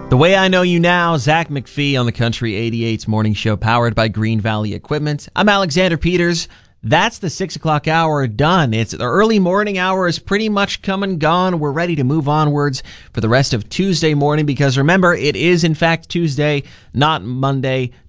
The Way I Know You Now, Zach McPhee on the Country 88's morning show powered by Green Valley Equipment. I'm Alexander Peters. That's the 6 o'clock hour done. It's the early morning hour is pretty much come and gone. We're ready to move onwards for the rest of Tuesday morning because remember, it is in fact Tuesday, not Monday.